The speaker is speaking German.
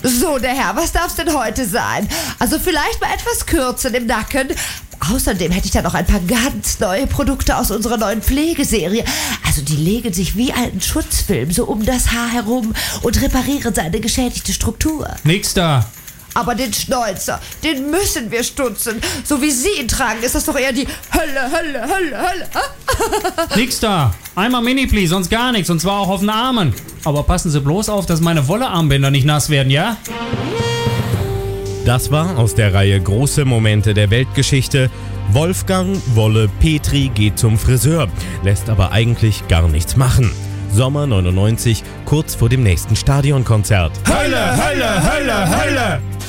So, der Herr, was darf's denn heute sein? Also vielleicht mal etwas kürzen im Nacken. Außerdem hätte ich da noch ein paar ganz neue Produkte aus unserer neuen Pflegeserie. Also die legen sich wie einen Schutzfilm so um das Haar herum und reparieren seine geschädigte Struktur. Nix da. Aber den Schnäuzer, den müssen wir stutzen. So wie Sie ihn tragen, ist das doch eher die Hölle. Nix da. Einmal Mini, please, sonst gar nichts. Und zwar auch auf den Armen. Aber passen Sie bloß auf, dass meine Wollearmbänder nicht nass werden, ja? Das war aus der Reihe Große Momente der Weltgeschichte. Wolfgang Wolle Petri geht zum Friseur, lässt aber eigentlich gar nichts machen. Sommer 99, kurz vor dem nächsten Stadionkonzert. Hölle, Hölle, Hölle, Hölle!